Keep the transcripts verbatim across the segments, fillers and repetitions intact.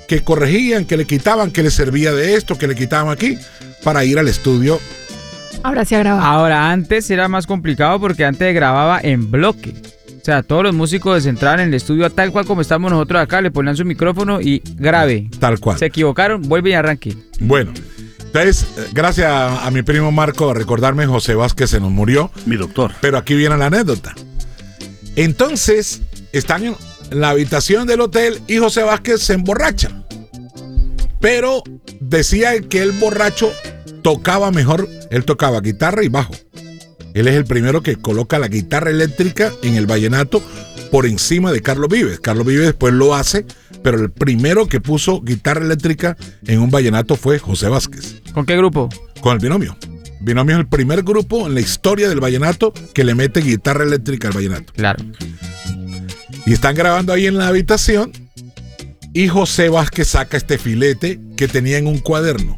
que corregían, que le quitaban, que le servía de esto, que le quitaban aquí, para ir al estudio. Ahora sí ha grabado. Ahora, antes era más complicado porque antes grababa en bloque. O sea, todos los músicos entraban en el estudio tal cual como estamos nosotros acá, le ponían su micrófono y grabe. Tal cual. Se equivocaron, vuelve y arranque. Bueno, entonces, gracias a, a mi primo Marco a recordarme, José Vázquez se nos murió. Mi doctor. Pero aquí viene la anécdota. Entonces, están en la habitación del hotel y José Vázquez se emborracha. Pero decía que el borracho tocaba mejor, él tocaba guitarra y bajo. Él es el primero que coloca la guitarra eléctrica en el vallenato por encima de Carlos Vives. Carlos Vives después lo hace, pero el primero que puso guitarra eléctrica en un vallenato fue José Vázquez. ¿Con qué grupo? Con el Binomio. Binomio es el primer grupo en la historia del vallenato que le mete guitarra eléctrica al vallenato. Claro. Y están grabando ahí en la habitación y José Vázquez saca este filete que tenía en un cuaderno.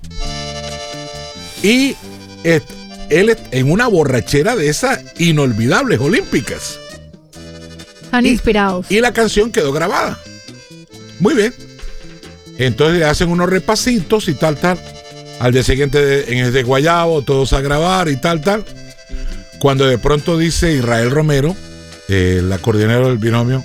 Y eh, él en una borrachera de esas inolvidables olímpicas. Están inspirados. Y la canción quedó grabada. Muy bien. Entonces le hacen unos repasitos y tal, tal. Al día siguiente en el de Guayabo, todos a grabar y tal, tal. Cuando de pronto dice Israel Romero, eh, el acordeonero del Binomio,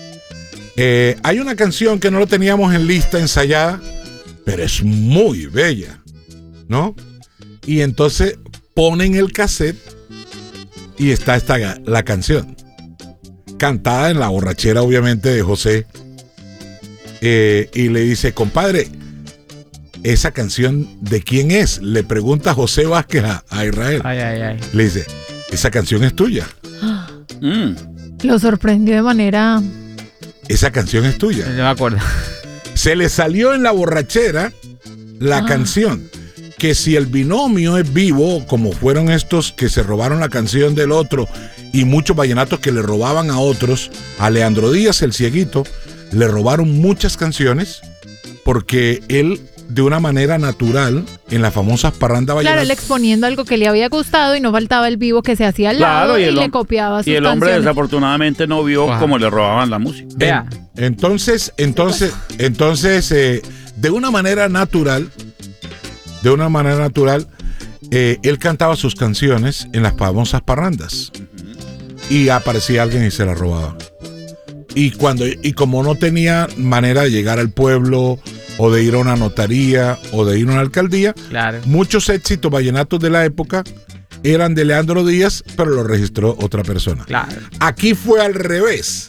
eh, hay una canción que no lo teníamos en lista ensayada, pero es muy bella, ¿no? Y entonces ponen el cassette y está esta, la canción, cantada en la borrachera, obviamente, de José. Eh, y le dice, compadre, ¿esa canción de quién es? Le pregunta José Vázquez a, a Israel. Ay, ay, ay. Le dice, esa canción es tuya. Mm. Lo sorprendió de manera... Esa canción es tuya. No me acuerdo. Se le salió en la borrachera la Ah. canción. Que si el Binomio es vivo, como fueron estos que se robaron la canción del otro, y muchos vallenatos que le robaban a otros, a Leandro Díaz, el cieguito, le robaron muchas canciones, porque él, de una manera natural, en las famosas parrandas vallenatas. Claro, él exponiendo algo que le había gustado y no faltaba el vivo que se hacía al Claro, lado y y, el le hom- copiaba sus Y el hombre canciones. desafortunadamente no vio Wow. cómo le robaban la música. Vea. En- entonces, entonces, entonces, eh, de una manera natural, de una manera natural, eh, él cantaba sus canciones en las famosas parrandas. Y aparecía alguien y se la robaba. Y cuando, y como no tenía manera de llegar al pueblo, o de ir a una notaría, o de ir a una alcaldía, Claro. muchos éxitos vallenatos de la época eran de Leandro Díaz, pero lo registró otra persona. Claro. Aquí fue al revés.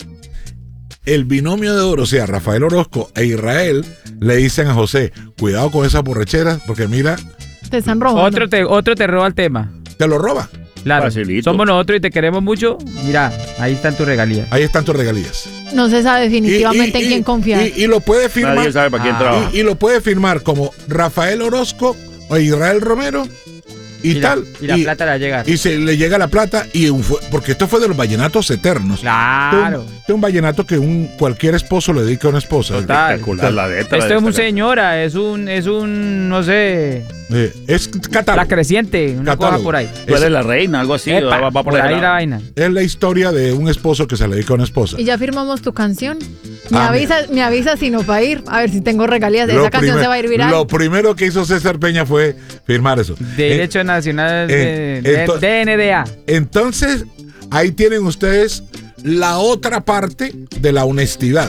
El Binomio de Oro, o sea, Rafael Orozco e Israel, le dicen a José, cuidado con esas borracheras, porque mira, Te están robando. Otro te, otro te roba el tema. te lo roba. Claro. Facilito. Somos nosotros y te queremos mucho. Mira, ahí están tus regalías. Ahí están tus regalías. No se sabe definitivamente Y- y- en quién y- confiar. Y, y lo puede firmar. Nadie sabe para quién Ah. trabaja. Y, y lo puede firmar como Rafael Orozco o Israel Romero y, Y la- tal. y la plata le va a llegar. Y se le llega la plata, y un fue- porque esto fue de los vallenatos eternos. Claro. Este es un vallenato que un cualquier esposo le dedica a una esposa. Total. Espectacular la letra. Esto de es un esta señora, es un, es un, no sé, Eh, es catálogo. la creciente, una Catálogo. cosa por ahí. canción. Tú eres la reina, algo así. Epa, va, va por, por ese ahí la lado. vaina. Es la historia de un esposo que se le dedica a una esposa. Y ya firmamos tu canción. Me Ah, avisas, me avisas si no para ir. A ver si tengo regalías. Lo Esa canción primer- se va a ir viral. Lo primero que hizo César Peña fue firmar eso. Derecho Nacional de, eh, de- ento- D N D A. Entonces, ahí tienen ustedes la otra parte de la honestidad.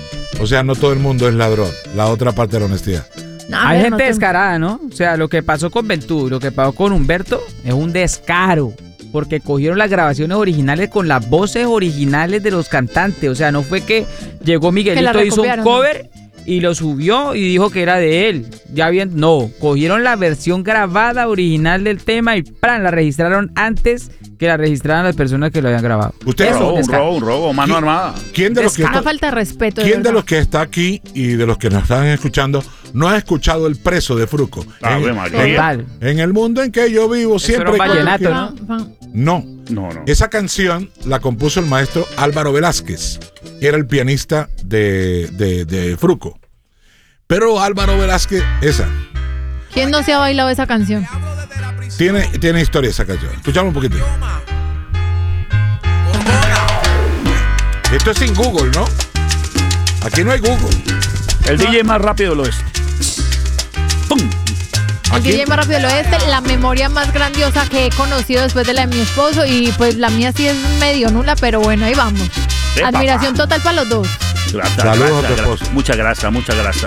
O sea, no todo el mundo es ladrón. La otra parte de la honestidad. No, a Hay ver, gente no te- descarada, ¿no? O sea, lo que pasó con Ventú, lo que pasó con Humberto, es un descaro. Porque cogieron las grabaciones originales con las voces originales de los cantantes. O sea, no fue que llegó Miguelito, hizo un recopiaron, cover y lo subió y dijo que era de él. Ya bien, no. Cogieron la versión grabada original del tema y ¡pran! La registraron antes que la registraran las personas que lo habían grabado. Usted Eso, Un robo, un descaro. robo, un robo, mano ¿Quién- armada. ¿Quién de los que Una está, falta de respeto. quién de verdad. los que está aquí y de los que nos están escuchando no ha escuchado El Preso de Fruco? Ave en, María. Total. en el mundo en que yo vivo Eso siempre... era un hay vallenato, cosas que- ¿no? Pa- pa- No. No, no. Esa canción la compuso el maestro Álvaro Velázquez. Era el pianista de, de, de Fruco. Pero Álvaro Velázquez, esa, ¿Quién no se ha bailado esa canción? tiene, tiene historia esa canción. Escuchamos un poquito. Esto es sin Google, ¿no? Aquí no hay Google. El D J más rápido del oeste. ¡Pum! El Aquí. D J más rápido del oeste, la memoria más grandiosa que he conocido después de la de mi esposo. Y pues la mía sí es medio nula, pero bueno, ahí vamos. Epa, Admiración total para los dos. Gracias, Saludos a tu gracias, esposo. gracias. Muchas gracias, muchas gracias.